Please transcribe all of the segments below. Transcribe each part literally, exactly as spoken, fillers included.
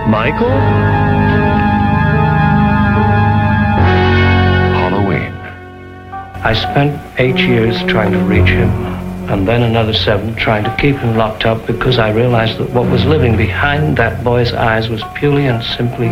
Michael? Halloween. I spent eight years trying to reach him, and then another seven trying to keep him locked up because I realized that what was living behind that boy's eyes was purely and simply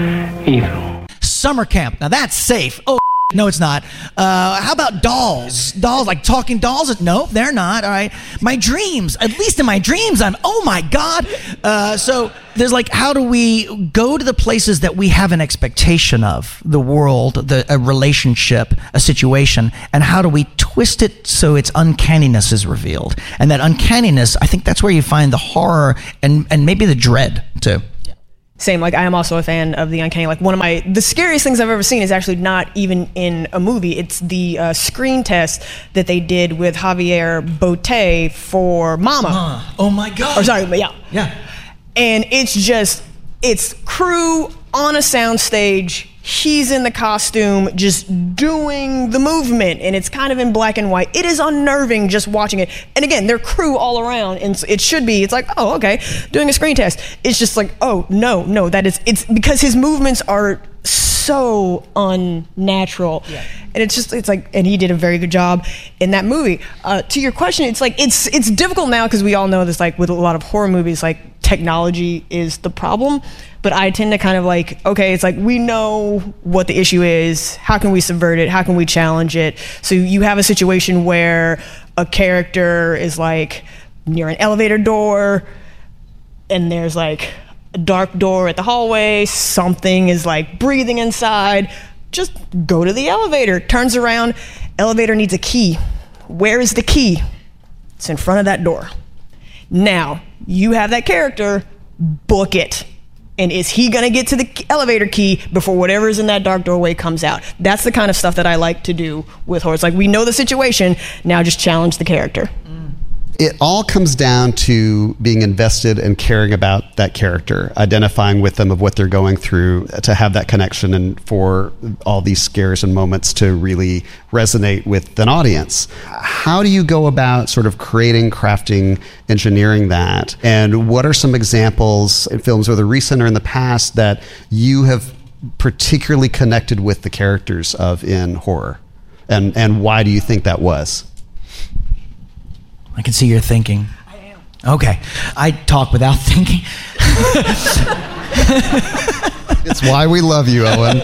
evil. Summer camp. Now that's safe. Oh, no, it's not. Uh, how about dolls? Dolls, like talking dolls? Nope, they're not. All right. My dreams. At least in my dreams, I'm, oh my God. Uh, so there's like, how do we go to the places that we have an expectation of, the world, the a relationship, a situation, and how do we twist it so its uncanniness is revealed? And that uncanniness, I think that's where you find the horror and, and maybe the dread too. Same, like I am also a fan of the uncanny. Like one of my, the scariest things I've ever seen is actually not even in a movie. It's the uh, screen test that they did with Javier Botet for Mama. Uh, oh my God. Or sorry, but yeah. Yeah. And it's just, it's crew on a soundstage. He's in the costume, just doing the movement, and it's kind of in black and white. It is unnerving just watching it. And again, they're crew all around, and it should be, it's like, oh, okay, doing a screen test. It's just like, oh, no, no, that is, it's because his movements are so unnatural. Yeah. And it's just, it's like, and he did a very good job in that movie. Uh, to your question, it's like, it's it's difficult now because we all know this, like with a lot of horror movies, like technology is the problem. But I tend to kind of like, okay, it's like we know what the issue is. How can we subvert it? How can we challenge it? So you have a situation where a character is like near an elevator door and there's like a dark door at the hallway. Something is like breathing inside. Just go to the elevator. Turns around. Elevator needs a key. Where is the key? It's in front of that door. Now, you have that character. Book it. And is he going to get to the elevator key before whatever is in that dark doorway comes out? That's the kind of stuff that I like to do with horror. It's like, we know the situation, now just challenge the character. It all comes down to being invested and caring about that character, identifying with them of what they're going through, to have that connection, and for all these scares and moments to really resonate with an audience. How do you go about sort of creating, crafting, engineering that? And what are some examples in films, whether recent or in the past, that you have particularly connected with the characters of in horror? And and why do you think that was? I can see you're thinking. I am. Okay. I talk without thinking. It's why we love you, Owen.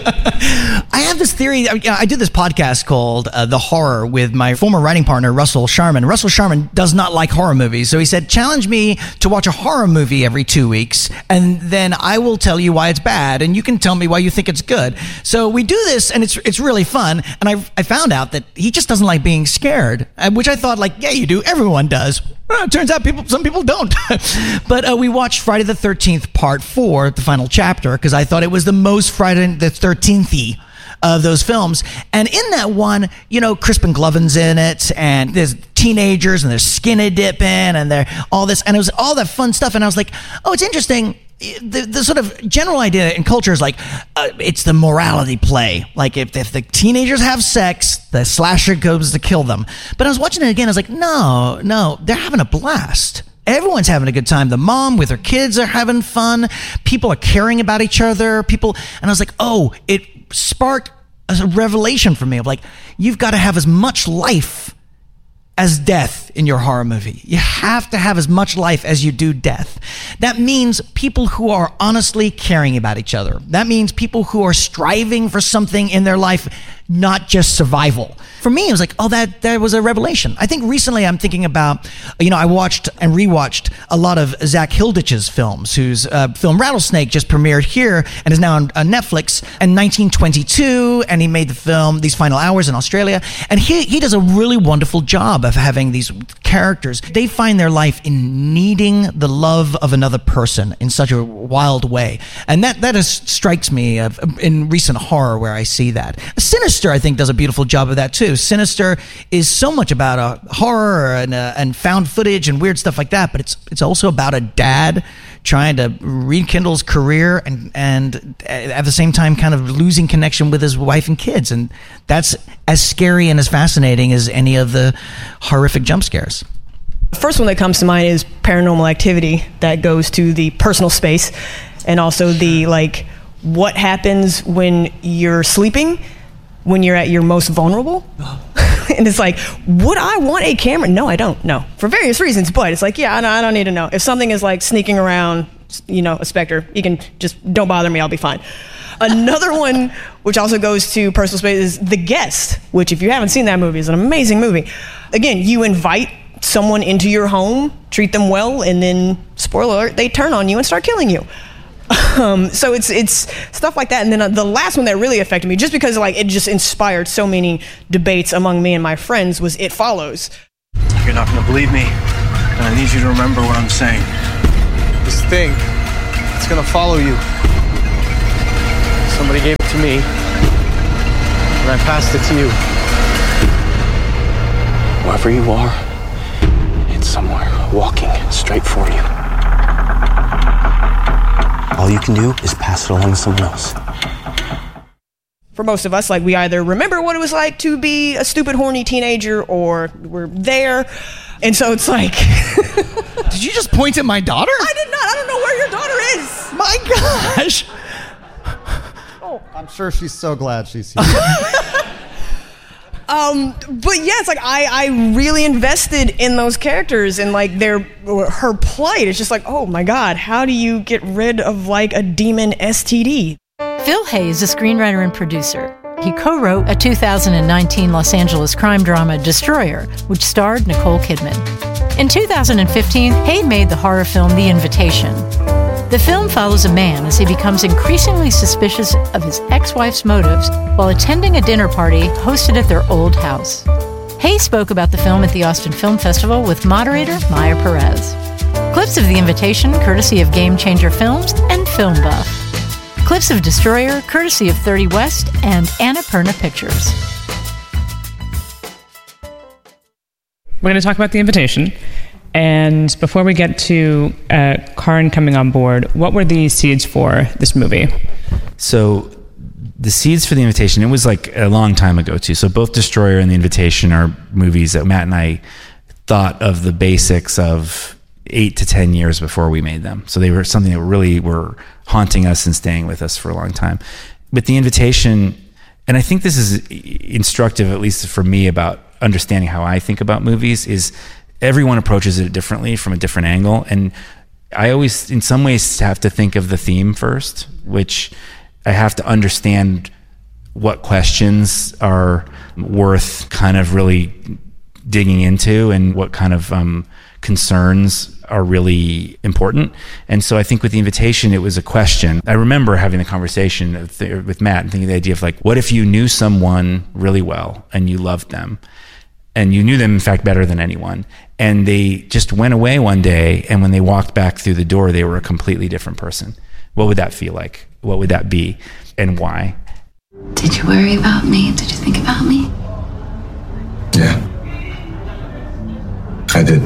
I have this theory. I, I do this podcast called uh, The Horror with my former writing partner, Russell Sharman. Russell Sharman does not like horror movies. So he said, challenge me to watch a horror movie every two weeks, and then I will tell you why it's bad, and you can tell me why you think it's good. So we do this, and it's it's really fun. And I I found out that he just doesn't like being scared, which I thought, like, yeah, you do. Everyone does. Well, it turns out people, some people don't. But uh, we watched Friday the thirteenth Part four, the final chapter, because I thought it was the most Friday the thirteenth-y of those films. And in that one, you know, Crispin Gloven's in it, and there's teenagers, and there's skinny dipping, and there all this, and it was all that fun stuff. And I was like, oh, it's interesting. The, the sort of general idea in culture is like, uh, it's the morality play. Like if, if the teenagers have sex, the slasher goes to kill them. But I was watching it again, I was like, no, no, they're having a blast. Everyone's having a good time. The mom with her kids are having fun. People are caring about each other. People, and I was like, oh, it sparked a revelation for me of like, you've got to have as much life as death in your horror movie. You have to have as much life as you do death. That means people who are honestly caring about each other. That means people who are striving for something in their life, not just survival. For me, it was like, oh, that, that was a revelation. I think recently I'm thinking about, you know, I watched and rewatched a lot of Zach Hilditch's films, whose uh, film Rattlesnake just premiered here and is now on uh, Netflix, and nineteen twenty-two, and he made the film These Final Hours in Australia. And he, he does a really wonderful job of having these characters. They find their life in needing the love of another person in such a wild way. And that, that is, strikes me uh, in recent horror where I see that. Sinister, I think, does a beautiful job of that too. Sinister is so much about a horror and, uh, and found footage and weird stuff like that, but it's it's also about a dad trying to rekindle his career and and at the same time kind of losing connection with his wife and kids, and that's as scary and as fascinating as any of the horrific jump scares. The first one that comes to mind is Paranormal Activity, that goes to the personal space, and also the, like, what happens when you're sleeping, when you're at your most vulnerable. And it's like, would I want a camera? No, I don't. No, for various reasons. But it's like, yeah, I don't, I don't need to know. If something is like sneaking around, you know, a specter, you can just don't bother me. I'll be fine. Another one, which also goes to personal space, is The Guest, which, if you haven't seen that movie, is an amazing movie. Again, you invite someone into your home, treat them well, and then, spoiler alert, they turn on you and start killing you. Um, so it's it's stuff like that. And then uh, the last one that really affected me, just because like it just inspired so many debates among me and my friends, was It Follows. You're not going to believe me, and I need you to remember what I'm saying. This thing, it's going to follow you. Somebody gave it to me, and I passed it to you. Wherever you are, it's somewhere walking straight for you. All you can do is pass it along to someone else. For most of us, like, we either remember what it was like to be a stupid, horny teenager, or we're there. And so it's like... Did you just point at my daughter? I did not. I don't know where your daughter is. My gosh. Oh. I'm sure she's so glad she's here. Um, but yeah, it's like I, I really invested in those characters and like their her plight. It's just like, oh my God, how do you get rid of like a demon S T D? Phil Hay is a screenwriter and producer. He co-wrote a two thousand nineteen Los Angeles crime drama, Destroyer, which starred Nicole Kidman. In two thousand fifteen, Hay made the horror film The Invitation. The film follows a man as he becomes increasingly suspicious of his ex-wife's motives while attending a dinner party hosted at their old house. Hay spoke about the film at the Austin Film Festival with moderator Maya Perez. Clips of The Invitation, courtesy of Game Changer Films and Film Buff. Clips of Destroyer, courtesy of thirty West and Annapurna Pictures. We're going to talk about The Invitation. And before we get to uh, Karin coming on board, what were the seeds for this movie? So the seeds for The Invitation, it was like a long time ago too. So both Destroyer and The Invitation are movies that Matt and I thought of the basics of eight to ten years before we made them. So they were something that really were haunting us and staying with us for a long time. But The Invitation, and I think this is instructive, at least for me, about understanding how I think about movies, is everyone approaches it differently from a different angle. And I always, in some ways, have to think of the theme first, which I have to understand what questions are worth kind of really digging into and what kind of um, concerns are really important. And so I think with The Invitation, it was a question. I remember having the conversation with Matt and thinking the idea of like, what if you knew someone really well and you loved them? And you knew them, in fact, better than anyone. And they just went away one day, and when they walked back through the door, they were a completely different person. What would that feel like? What would that be? And why? Did you worry about me? Did you think about me? Yeah. I did.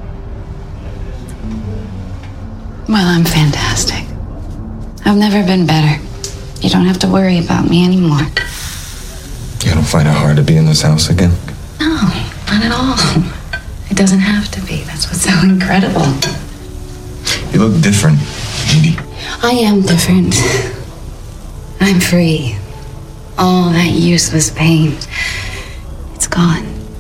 Well, I'm fantastic. I've never been better. You don't have to worry about me anymore. You don't find it hard to be in this house again? No, not at all. It doesn't have to be. That's what's so incredible. You look different, Edie. I am different. I'm free. All that useless pain, it's gone.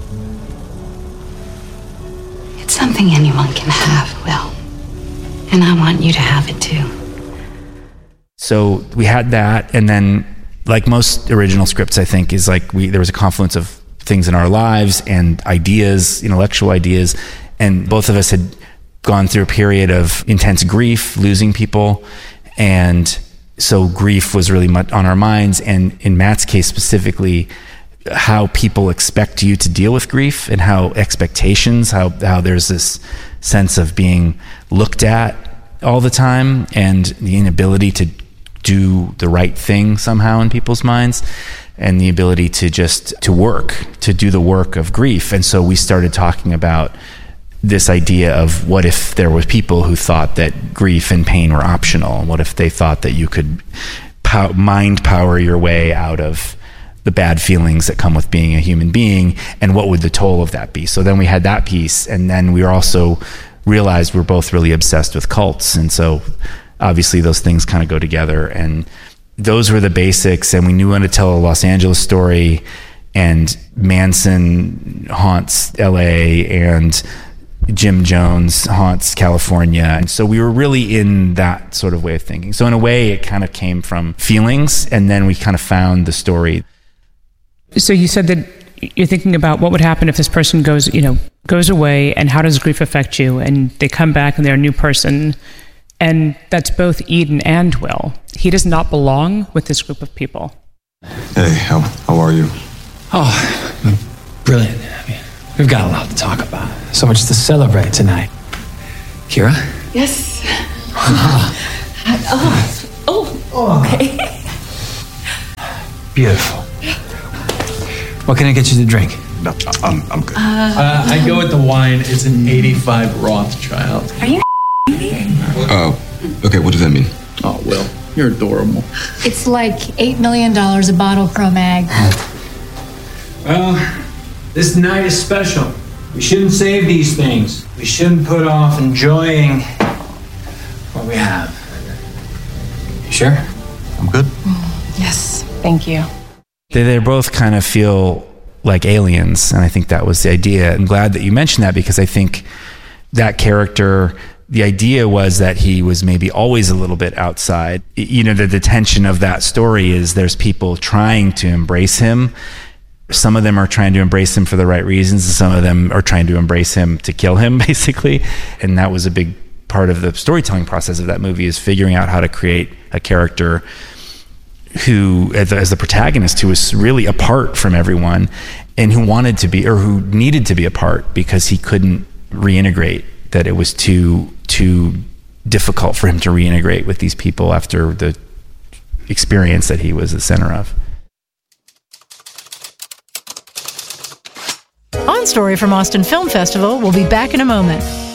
It's something anyone can have, Will. And I want you to have it too. So we had that, and then, like most original scripts, I think, is like we there was a confluence of things in our lives and ideas, intellectual ideas, and both of us had gone through a period of intense grief, losing people, and so grief was really much on our minds. And in Matt's case specifically, how people expect you to deal with grief and how expectations, how how there's this sense of being looked at all the time and the inability to do the right thing somehow in people's minds, and the ability to just to work, to do the work of grief. And so we started talking about this idea of what if there were people who thought that grief and pain were optional? What if they thought that you could pow- mind power your way out of the bad feelings that come with being a human being, and what would the toll of that be. So then we had that piece, and then we also realized we're both really obsessed with cults, and so obviously those things kind of go together, and those were the basics. And we knew how to tell a Los Angeles story, and Manson haunts L A and Jim Jones haunts California, and so we were really in that sort of way of thinking. So in a way it kind of came from feelings, and then we kind of found the story. So you said that you're thinking about what would happen if this person goes, you know, goes away, and how does grief affect you? And they come back and they're a new person. And that's both Eden and Will. He does not belong with this group of people. Hey, how, how are you? Oh, brilliant. I mean, we've got a lot to talk about. So much to celebrate tonight. Kira? Yes. oh, oh, okay. Beautiful. What can I get you to drink? No, I'm, I'm good. Uh, Uh, I go with the wine. It's an eighty-five Rothschild. Are you Oh, okay, what does that mean? Oh, Will, you're adorable. It's like eight million dollars a bottle, Cro-Mag. Well, this night is special. We shouldn't save these things. We shouldn't put off enjoying what we have. You sure? I'm good. Yes, thank you. They, they both kind of feel like aliens, and I think that was the idea. I'm glad that you mentioned that, because I think that character, the idea was that he was maybe always a little bit outside. You know, the, the tension of that story is there's people trying to embrace him. Some of them are trying to embrace him for the right reasons, and some of them are trying to embrace him to kill him, basically. And that was a big part of the storytelling process of that movie, is figuring out how to create a character who, as the, as the protagonist, who was really apart from everyone, and who wanted to be, or who needed to be apart because he couldn't reintegrate, that it was too too difficult for him to reintegrate with these people after the experience that he was the center of. On Story from Austin Film Festival will be back in a moment.